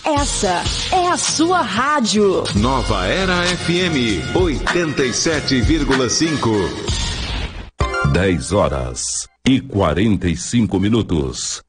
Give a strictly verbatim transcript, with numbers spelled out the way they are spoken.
Essa é a sua rádio. Nova Era F M, oitenta e sete vírgula cinco. dez horas e quarenta e cinco minutos.